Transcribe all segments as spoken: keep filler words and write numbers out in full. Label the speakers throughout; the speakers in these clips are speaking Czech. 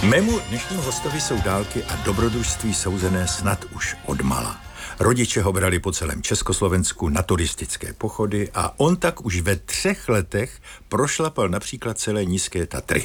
Speaker 1: Mému dnešnímu hostovi jsou dálky a dobrodružství souzené snad už odmala. Rodiče ho brali po celém Československu na turistické pochody a on tak už ve třech letech prošlapal například celé Nízké Tatry.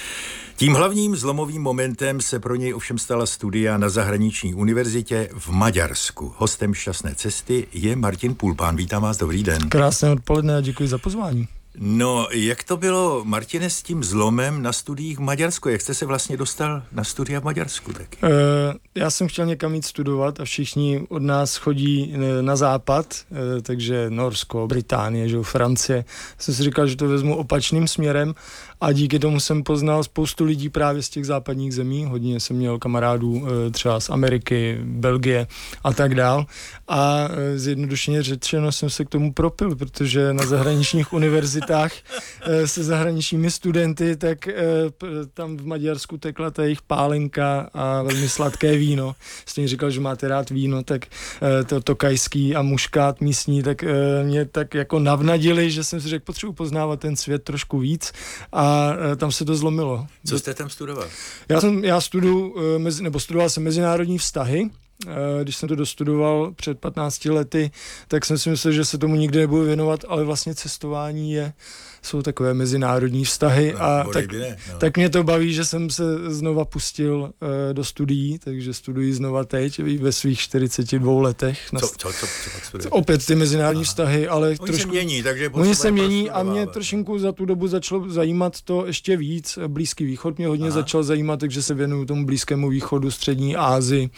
Speaker 1: Tím hlavním zlomovým momentem se pro něj ovšem stala studia na zahraniční univerzitě v Maďarsku. Hostem Šťastné cesty je Martin Pulpán. Vítám vás, dobrý den.
Speaker 2: Krásné odpoledne a děkuji za pozvání.
Speaker 1: No, jak to bylo, Martine, s tím zlomem na studiích v Maďarsku? Jak jste se vlastně dostal na studia v Maďarsku taky?
Speaker 2: E, já jsem chtěl někam jít studovat a všichni od nás chodí na západ, e, takže Norsko, Británie, že, Francie. Jsem si říkal, že to vezmu opačným směrem a díky tomu jsem poznal spoustu lidí právě z těch západních zemí. Hodně jsem měl kamarádů e, třeba z Ameriky, Belgie a tak dál. A e, zjednodušeně řečeno jsem se k tomu propil, protože na zahraničních univerzitách se zahraničními studenty, tak tam v Maďarsku tekla ta jejich pálenka a velmi sladké víno. Stejně říkal, že máte rád víno, tak to tokajský a muškát místní, tak mě tak jako navnadili, že jsem si řekl, potřebuji poznávat ten svět trošku víc a tam se to zlomilo.
Speaker 1: Co jste tam studoval?
Speaker 2: Já jsem, já studu, nebo studoval jsem mezinárodní vztahy. Když jsem to dostudoval před patnácti lety, tak jsem si myslel, že se tomu nikdy nebudu věnovat, ale vlastně cestování je, jsou takové mezinárodní vztahy no, a tak, ne, no. tak mě to baví, že jsem se znova pustil uh, do studií, takže studuji znova teď ve svých čtyřiceti dvou letech.
Speaker 1: Co, co, co, co, co pak studujete?
Speaker 2: Opět ty mezinárodní Aha. vztahy, ale
Speaker 1: oni
Speaker 2: trošku...
Speaker 1: se mění, takže...
Speaker 2: Oni se mění a mě trošinku za tu dobu začalo zajímat to ještě víc. Blízký východ mě hodně Aha. začal zajímat, takže se věnuju tomu Blízkému východu, Střední Asii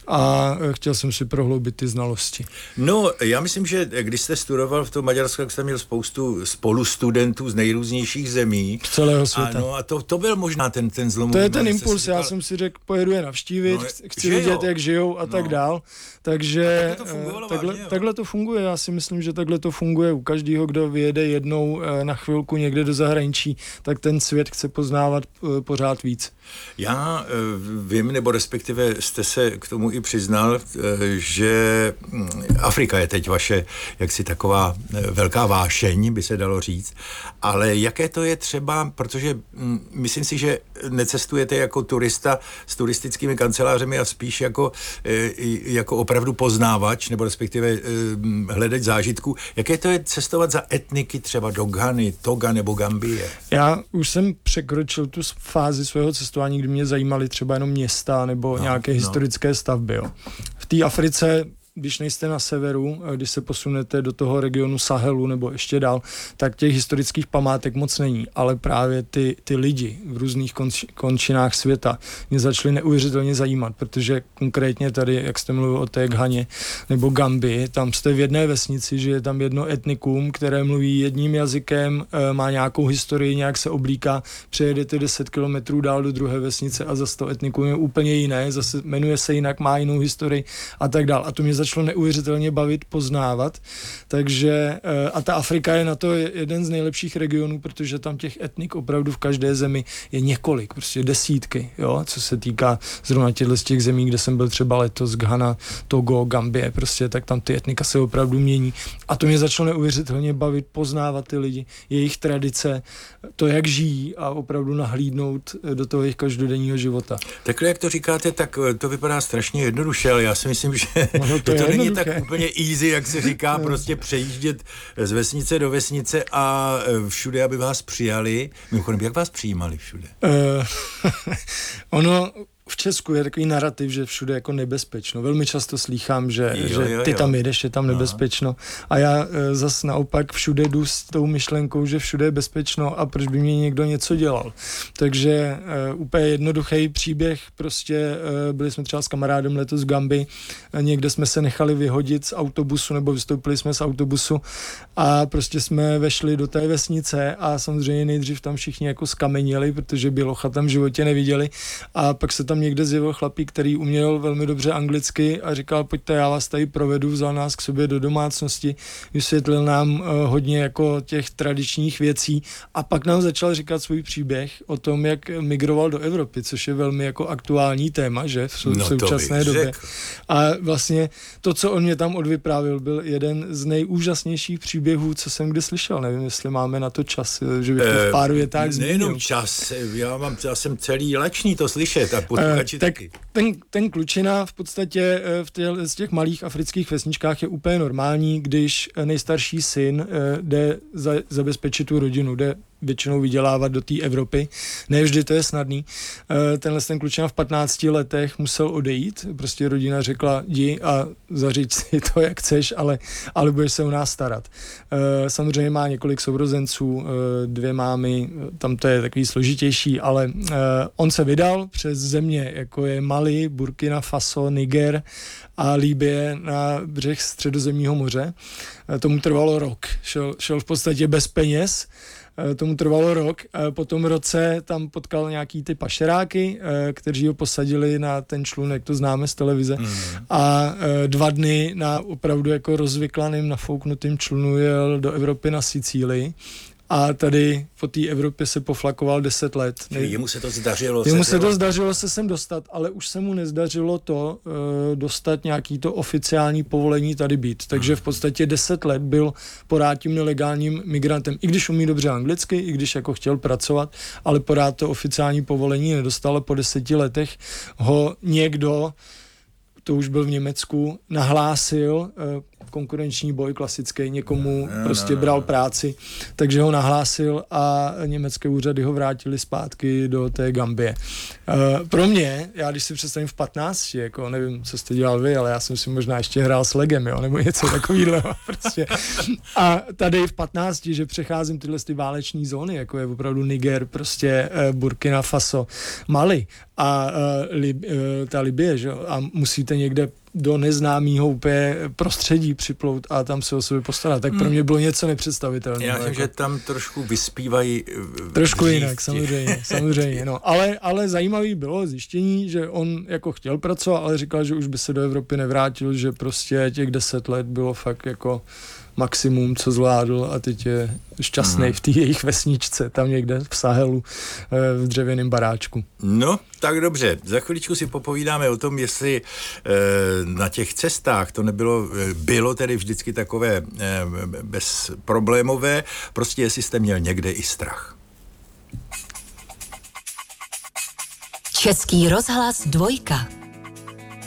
Speaker 2: a chtěl jsem si prohloubit ty znalosti.
Speaker 1: No, já myslím, že když jste studoval v tom Maďarsku, tak jste měl spoustu spolustudentů z nejrůznějších zemí.
Speaker 2: Z celého světa.
Speaker 1: A, no, a to, to byl možná ten, ten zlomový.
Speaker 2: To je ten impuls, říkal... já jsem si řekl, pojedu je navštívit, no, chci vidět, jak žijou a no. tak dál. Takže
Speaker 1: to fungovalo
Speaker 2: takhle,
Speaker 1: vážně,
Speaker 2: takhle to funguje, já si myslím, že takhle to funguje u každého, kdo vyjede jednou na chvilku někde do zahraničí, tak ten svět chce poznávat pořád víc.
Speaker 1: Já vím, nebo respektive jste se k tomu i přiznal, že Afrika je teď vaše jaksi taková velká vášeň, by se dalo říct, ale jaké to je třeba, protože myslím si, že necestujete jako turista s turistickými kancelářemi a spíš jako, jako opravdu poznávač, nebo respektive hledat zážitku. Jaké to je cestovat za etniky třeba do Ghany, Toga nebo Gambie?
Speaker 2: Já už jsem překročil tu fázi svého cestování, kdy mě zajímaly třeba jenom města nebo no, nějaké no. historické stavby. Jo. V té Africe, když nejste na severu, když se posunete do toho regionu Sahelu nebo ještě dál, tak těch historických památek moc není, ale právě ty, ty lidi v různých konč, končinách světa mě začaly neuvěřitelně zajímat, protože konkrétně tady, jak jste mluvil o té Ghaně nebo Gambii, tam jste v jedné vesnici, že je tam jedno etnikum, které mluví jedním jazykem, má nějakou historii, nějak se oblíká, přejedete deset kilometrů dál do druhé vesnice a zase to etnikum je úplně jiné, zase jmenuje se jinak, má jinou historii a tak dál. A to mě začalo neuvěřitelně bavit, poznávat. Takže a ta Afrika je na to jeden z nejlepších regionů, protože tam těch etnik opravdu v každé zemi je několik, prostě desítky, jo, co se týká zrovna těchto z těch zemí, kde jsem byl třeba letos, Ghana, Togo, Gambie, prostě tak tam ty etnika se opravdu mění. A to mě začalo neuvěřitelně bavit, poznávat ty lidi, jejich tradice, to, jak žijí a opravdu nahlídnout do toho jejich každodenního života.
Speaker 1: Takhle, jak to říkáte, tak to vypadá strašně jednoduše, ale já si myslím, že no, to, to není tak úplně easy, jak se říká, prostě přejíždět z vesnice do vesnice a všude, aby vás přijali. Mimochodem, jak vás přijímali všude? Uh,
Speaker 2: ono... V Česku je takový narrativ, že všude jako nebezpečno. Velmi často slýchám, že, jo, že jo, ty jo. tam jedeš, je tam nebezpečno. A já e, zas naopak všude jdu s tou myšlenkou, že všude je bezpečno a proč by mě někdo něco dělal. Takže e, úplně jednoduchý příběh, prostě e, byli jsme třeba s kamarádem letos v Gambii, e, někde jsme se nechali vyhodit z autobusu, nebo vystoupili jsme z autobusu a prostě jsme vešli do té vesnice a samozřejmě nejdřív tam všichni jako skameněli, protože bělocha tam v životě neviděli a pak se tam tam někde zjevil chlapík, který uměl velmi dobře anglicky a říkal, pojďte, já vás tady provedu, vzal nás k sobě do domácnosti, vysvětlil nám uh, hodně jako těch tradičních věcí a pak nám začal říkat svůj příběh o tom, jak migroval do Evropy, což je velmi jako aktuální téma, že, v, sou,
Speaker 1: no
Speaker 2: v současné době.
Speaker 1: Řekl.
Speaker 2: A vlastně to, co on mě tam odvyprávil, byl jeden z nejúžasnějších příběhů, co jsem kdy slyšel. Nevím, jestli máme na to čas, že bych to v pár větách zmínil.
Speaker 1: Nejenom čas, já, mám, já jsem celý lačný to slyšet a posluchači
Speaker 2: uh, tak
Speaker 1: taky.
Speaker 2: Ten, ten klučina v podstatě v těch, z těch malých afrických vesničkách je úplně normální, když nejstarší syn uh, jde za, zabezpečit tu rodinu, jde většinou vydělávat do té Evropy. Ne vždy to je snadný. Tenhle ten klučina v patnácti letech musel odejít. Prostě rodina řekla, jdi a zařiď si to, jak chceš, ale, ale budeš se o nás starat. Samozřejmě má několik sourozenců, dvě mámy, tam to je takový složitější, ale on se vydal přes země, jako je Mali, Burkina Faso, Niger a Libye na břeh Středozemního moře. Tomu trvalo rok. Šel, šel v podstatě bez peněz. Tomu trvalo rok. Po tom roce tam potkal nějaký ty pašeráky, kteří ho posadili na ten člunek, to známe z televize. Mm. A dva dny na opravdu jako rozvyklaným, nafouknutým člunu jel do Evropy na Sicílii. A tady po té Evropě se poflakoval deset let.
Speaker 1: Čili jemu se to zdařilo.
Speaker 2: Jemu se to zdařilo se sem dostat, ale už se mu nezdařilo to uh, dostat nějaký to oficiální povolení tady být. Takže v podstatě deset let byl pořád tím nelegálním migrantem. I když umí dobře anglicky, i když jako chtěl pracovat, ale pořád to oficiální povolení nedostal. Po deseti letech ho někdo, to už byl v Německu, nahlásil, uh, konkurenční boj klasický, někomu no, prostě no, no, bral no. práci, takže ho nahlásil a německé úřady ho vrátili zpátky do té Gambie. Uh, pro mě, já když si představím v patnácti, jako nevím, co jste dělal vy, ale já jsem si možná ještě hrál s legem, jo, nebo něco takového prostě. A tady v patnácti, že přecházím tyhle ty váleční zóny, jako je opravdu Niger, prostě uh, Burkina Faso, Mali a uh, Lib, uh, ta Libye, že jo, a musíte někde do neznámého úplně prostředí připlout a tam se o sebe postarat. Tak pro mě bylo něco nepředstavitelného.
Speaker 1: Já myslím, jako, že tam trošku vyspívají
Speaker 2: trošku jinak, samozřejmě, samozřejmě. No. Ale, ale zajímavý bylo zjištění, že on jako chtěl pracovat, ale říkal, že už by se do Evropy nevrátil, že prostě těch deset let bylo fakt jako maximum, co zvládl a teď je šťastný v té jejich vesničce, tam někde v Sahelu, v dřevěném baráčku.
Speaker 1: No, tak dobře. Za chviličku si popovídáme o tom, jestli e, na těch cestách to nebylo, bylo tedy vždycky takové e, bezproblémové, prostě jestli jste měl někde i strach.
Speaker 3: Český rozhlas dvojka.